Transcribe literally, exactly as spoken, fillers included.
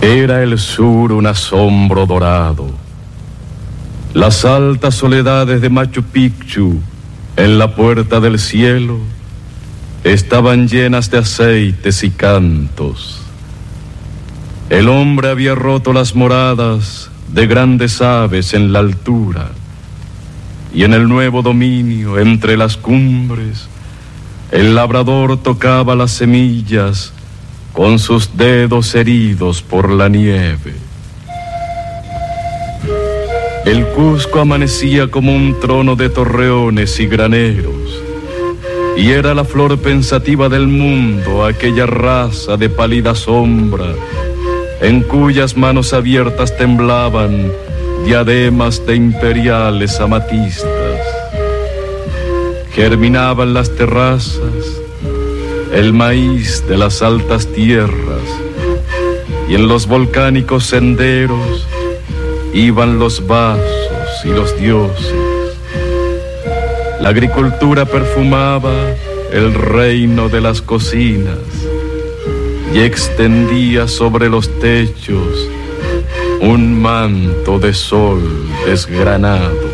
Era el sur un asombro dorado. Las altas soledades de Machu Picchu, en la puerta del cielo, estaban llenas de aceites y cantos. El hombre había roto las moradas de grandes aves en la altura, y en el nuevo dominio, entre las cumbres, el labrador tocaba las semillas con sus dedos heridos por la nieve. El Cusco amanecía como un trono de torreones y graneros, y era la flor pensativa del mundo, aquella raza de pálida sombra, en cuyas manos abiertas temblaban diademas de imperiales amatistas. Germinaban las terrazas, el maíz de las altas tierras, y en los volcánicos senderos iban los vasos y los dioses. La agricultura perfumaba el reino de las cocinas y extendía sobre los techos un manto de sol desgranado.